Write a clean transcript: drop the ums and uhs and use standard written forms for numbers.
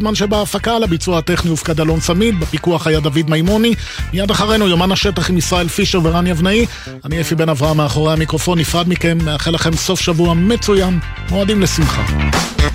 זמן שבהפקה לביצוע הטכני הופקד אלון צמיד, בפיקוח היה דוד מימוני. מיד אחרינו יומן השטח עם ישראל פישר ורן יבנאי. אני אפי בן אברהם מאחורי המיקרופון, נפרד מכם, מאחל לכם סוף שבוע מצוין, מועדים לשמחה.